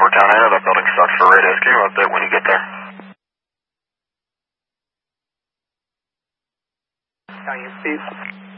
Town 8, that building sucks for radios. Can you update when you get there? County Steve.